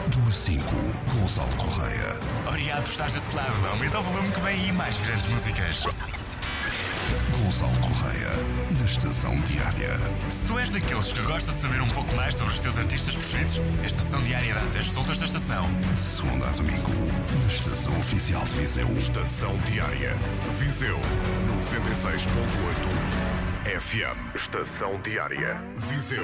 do a 5, Gonçalo Correia. Obrigado por estares desse lado. Aumenta o volume que vem aí mais grandes músicas. Gonçalo Correia, na Estação Diária. Se tu és daqueles que gosta de saber um pouco mais sobre os teus artistas preferidos, a Estação Diária dá-te as resultas da estação. De segunda a domingo, na Estação Oficial de Viseu. Estação Diária. Viseu 96.8 FM. Estação Diária. Viseu